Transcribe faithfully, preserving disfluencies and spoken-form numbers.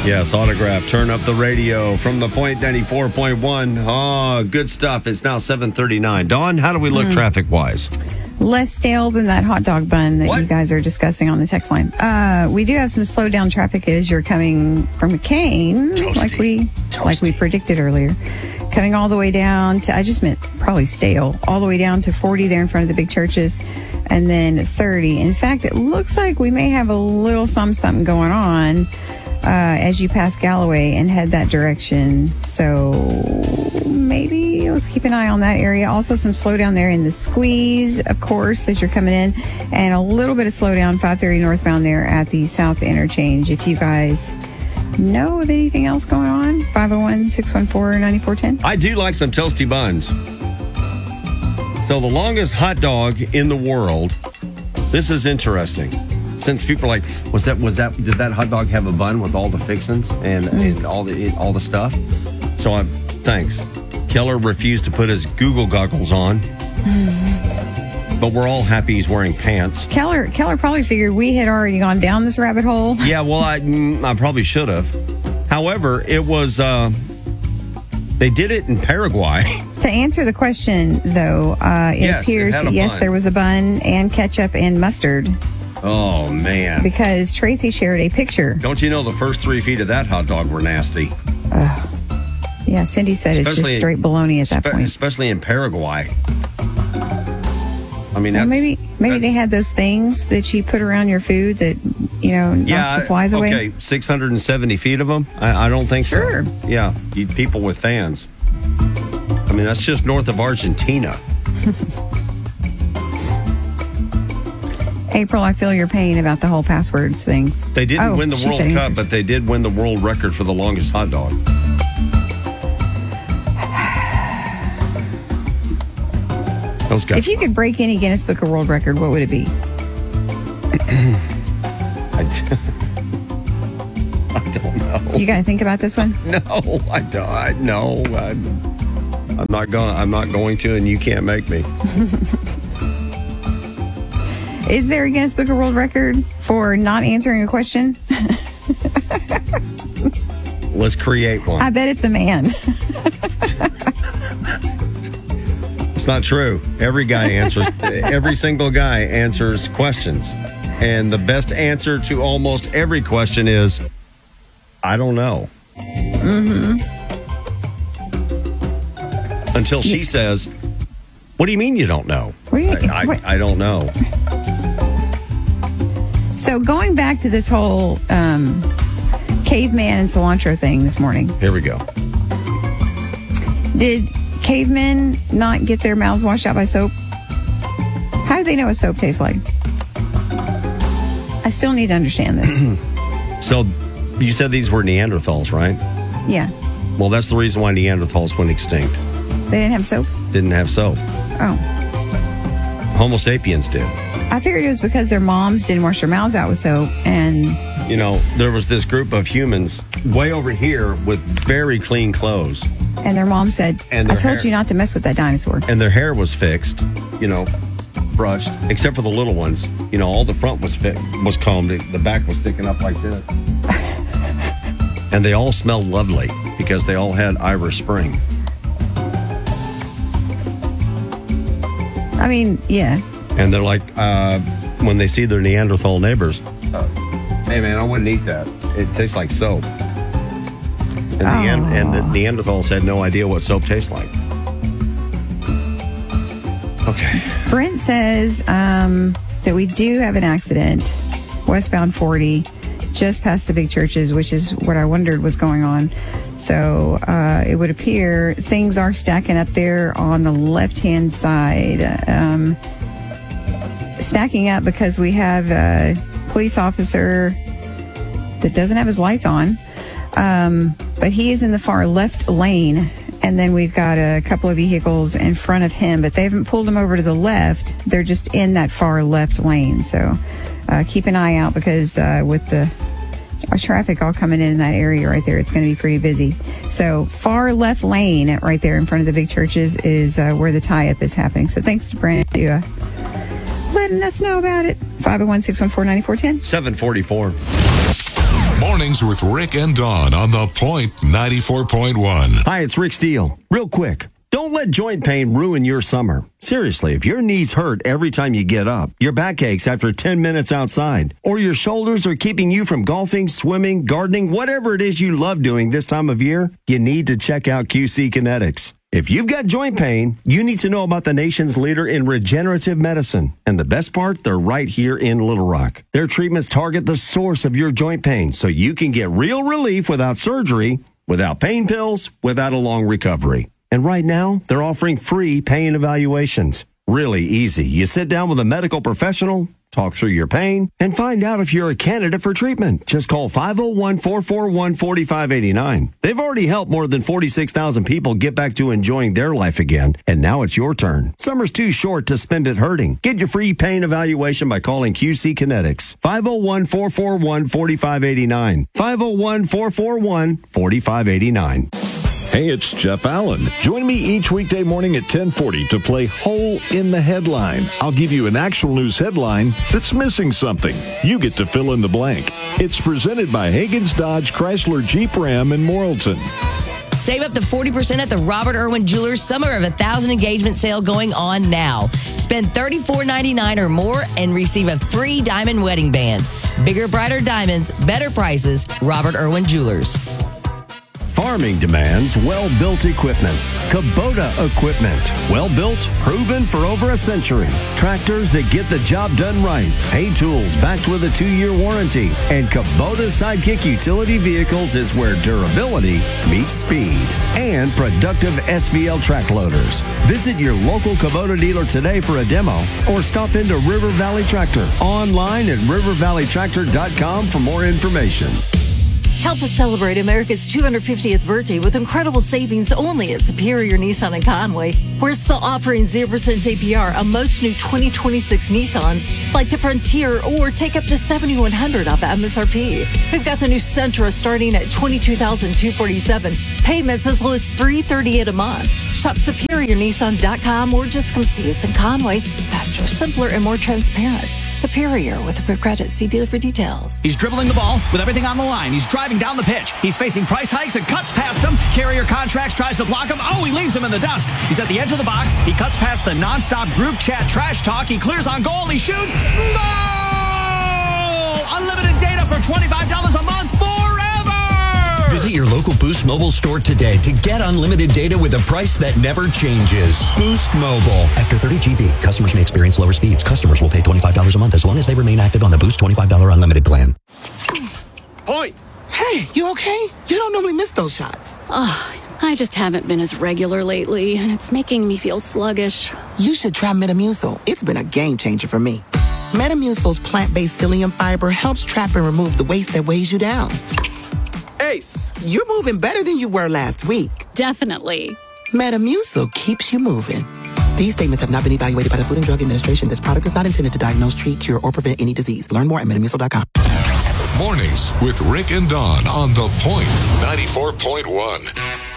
Yes, Autograph. Turn up the radio from the Point ninety-four point one. Oh, good stuff. It's now seven thirty-nine. Dawn, how do we look mm. traffic-wise? Less stale than that hot dog bun that what? you guys are discussing on the text line. Uh, we do have some slowed down traffic as you're coming from McCain, Toasty. like we Toasty. like we predicted earlier. Coming all the way down to, I just meant probably stale, all the way down to forty there in front of the big churches, and then thirty. In fact, it looks like we may have a little something, something going on uh, as you pass Galloway and head that direction. So maybe let's keep an eye on that area. Also some slowdown there in the Squeeze, of course, as you're coming in, and a little bit of slowdown five thirty northbound there at the South Interchange. If you guys know of anything else going on, five oh one, six one four, nine four one zero. I do like some toasty buns. So the longest hot dog in the world, this is interesting. Since people are like, was that, was that, did that hot dog have a bun with all the fixins and, mm. and all the all the stuff? So I'm, thanks. Keller refused to put his Google goggles on. But we're all happy he's wearing pants. Keller Keller probably figured we had already gone down this rabbit hole. Yeah, well, I, I probably should have. However, it was, uh, they did it in Paraguay. To answer the question, though, uh, it yes, appears it that, yes, bun. there was a bun and ketchup and mustard. Oh, man. Because Tracy shared a picture. Don't you know the first three feet of that hot dog were nasty? Uh, yeah, Cindy said especially it's just straight bologna at that spe- point. Especially in Paraguay. I mean, well, that's, maybe maybe that's, they had those things that you put around your food that, you know, knocks yeah, the flies away. Okay, six hundred seventy feet of them? I, I don't think sure. so. Yeah, you, people with fans. I mean, that's just north of Argentina. April, I feel your pain about the whole passwords things. They didn't oh, win the World Cup, answers. But they did win the world record for the longest hot dog. Those guys. If you could break any Guinness Book of World Record, what would it be? I, d- I don't know. You got to think about this one? No, I don't. I, no, I'm, I'm not going. I'm not going to, and you can't make me. Is there a Guinness Book of World Record for not answering a question? Let's create one. I bet it's a man. It's not true. Every guy answers, every single guy answers questions. And the best answer to almost every question is, I don't know. Mm-hmm. Until she yeah. says, what do you mean you don't know? What do you, I, I, I don't know. So going back to this whole um, caveman and cilantro thing this morning. Here we go. Did cavemen not get their mouths washed out by soap? How do they know what soap tastes like? I still need to understand this. So you said these were Neanderthals, right? Yeah. Well, that's the reason why Neanderthals went extinct. They didn't have soap? Didn't have soap. Oh. Homo sapiens did. I figured it was because their moms didn't wash their mouths out with soap and... You know, there was this group of humans way over here with very clean clothes. And their mom said, and I told hair, you not to mess with that dinosaur. And their hair was fixed, you know, brushed, except for the little ones. You know, all the front was fi- was combed. The back was sticking up like this. And they all smelled lovely because they all had Irish Spring. I mean, yeah. And they're like, uh, when they see their Neanderthal neighbors, uh, hey, man, I wouldn't eat that. It tastes like soap. And the, oh. and the Neanderthals had no idea what soap tastes like. Okay. Brent says um, that we do have an accident, westbound forty, just past the big churches, which is what I wondered was going on. So uh, it would appear things are stacking up there on the left-hand side. Um, stacking up because we have a police officer that doesn't have his lights on. Um, but he is in the far left lane. And then we've got a couple of vehicles in front of him, but they haven't pulled him over to the left. They're just in that far left lane. So uh, keep an eye out because uh, with the our traffic all coming in in that area right there, it's going to be pretty busy. So far left lane right there in front of the big churches is uh, where the tie-up is happening. So thanks to Brent for uh, letting us know about it. five oh one, six one four, nine four one oh. seven forty-four. Morning Mornings with Rick and Dawn on The Point ninety-four point one. Hi, it's Rick Steele. Real quick, don't let joint pain ruin your summer. Seriously, if your knees hurt every time you get up, your back aches after ten minutes outside, or your shoulders are keeping you from golfing, swimming, gardening, whatever it is you love doing this time of year, you need to check out Q C Kinetics. If you've got joint pain, you need to know about the nation's leader in regenerative medicine. And the best part, they're right here in Little Rock. Their treatments target the source of your joint pain so you can get real relief without surgery, without pain pills, without a long recovery. And right now, they're offering free pain evaluations. Really easy. You sit down with a medical professional, talk through your pain, and find out if you're a candidate for treatment. Just call five oh one, four four one, four five eight nine. They've already helped more than forty-six thousand people get back to enjoying their life again, and now it's your turn. Summer's too short to spend it hurting. Get your free pain evaluation by calling Q C Kinetics. five oh one, four four one, four five eight nine. five oh one, four four one, four five eight nine. Hey, it's Jeff Allen. Join me each weekday morning at ten forty to play Hole in the Headline. I'll give you an actual news headline that's missing something. You get to fill in the blank. It's presented by Hagen's Dodge Chrysler Jeep Ram in Morrilton. Save up to forty percent at the Robert Irwin Jewelers Summer of a Thousand Engagement Sale going on now. Spend thirty-four ninety-nine or more and receive a free diamond wedding band. Bigger, brighter diamonds, better prices, Robert Irwin Jewelers. Farming demands well-built equipment. Kubota equipment. Well-built, proven for over a century. Tractors that get the job done right. Hay tools backed with a two-year warranty. And Kubota Sidekick Utility Vehicles is where durability meets speed. And productive S V L track loaders. Visit your local Kubota dealer today for a demo or stop into River Valley Tractor online at river valley tractor dot com for more information. Help us celebrate America's two hundred fiftieth birthday with incredible savings only at Superior Nissan in Conway. We're still offering zero percent A P R on most new twenty twenty-six Nissans, like the Frontier, or take up to seven thousand one hundred dollars off M S R P. We've got the new Sentra starting at twenty-two thousand two hundred forty-seven dollars. Payments as low as three hundred thirty-eight dollars a month. Shop superior nissan dot com or just come see us in Conway. Faster, simpler, and more transparent. Superior with a credit. See dealer for details. He's dribbling the ball with everything on the line. He's driving down the pitch. He's facing price hikes and cuts past him. Carrier Contracts tries to block him. Oh, he leaves him in the dust. He's at the edge of the box. He cuts past the nonstop group chat trash talk. He clears on goal. He shoots. Goal! Unlimited data for twenty-five dollars a month forever! Visit your local Boost Mobile store today to get unlimited data with a price that never changes. Boost Mobile. After thirty gigabytes, customers may experience lower speeds. Customers will pay twenty-five dollars a month as long as they remain active on the Boost twenty-five dollars unlimited plan. Point. Hey, you okay? You don't normally miss those shots. Oh, I just haven't been as regular lately, and it's making me feel sluggish. You should try Metamucil. It's been a game changer for me. Metamucil's plant-based psyllium fiber helps trap and remove the waste that weighs you down. Ace, you're moving better than you were last week. Definitely. Metamucil keeps you moving. These statements have not been evaluated by the Food and Drug Administration. This product is not intended to diagnose, treat, cure, or prevent any disease. Learn more at metamucil dot com. Mornings with Rick and Dawn on The Point ninety-four point one.